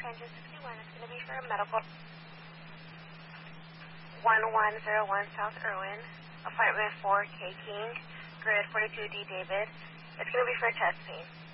engine 61. It's going to be for a medical 1101 South Irwin, appointment 4K King, grid 42D David. It's going to be for a chest pain.